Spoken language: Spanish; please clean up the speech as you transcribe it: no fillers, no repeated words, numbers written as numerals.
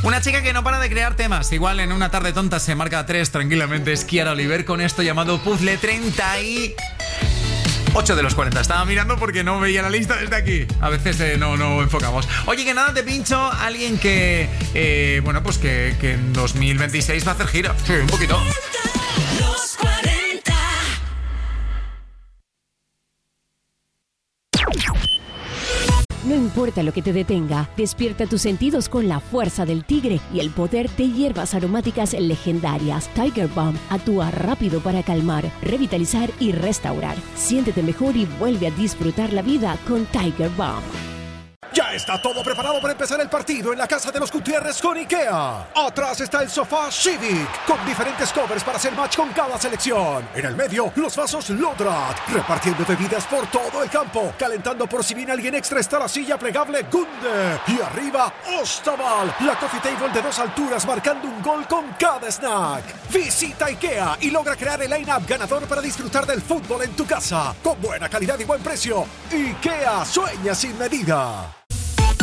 Una chica que no para de crear temas. Igual en una tarde tonta se marca 3 tranquilamente. Es Kiara Oliver con esto llamado Puzzle 38 de los 40. Estaba mirando porque no veía la lista desde aquí. A veces no enfocamos. Oye, que nada, te pincho a alguien que, pues que en 2026 va a hacer gira. Sí, un poquito. Los 40. No importa lo que te detenga, despierta tus sentidos con la fuerza del tigre y el poder de hierbas aromáticas legendarias. Tiger Balm actúa rápido para calmar, revitalizar y restaurar. Siéntete mejor y vuelve a disfrutar la vida con Tiger Balm. Ya está todo preparado para empezar el partido en la casa de los Gutiérrez con IKEA. Atrás está el sofá Civic, con diferentes covers para hacer match con cada selección. En el medio, los vasos Lodrat, repartiendo bebidas por todo el campo. Calentando por si viene alguien extra está la silla plegable Gunde. Y arriba, Ostaval, la coffee table de 2 alturas marcando un gol con cada snack. Visita IKEA y logra crear el line-up ganador para disfrutar del fútbol en tu casa. Con buena calidad y buen precio. IKEA, sueña sin medida.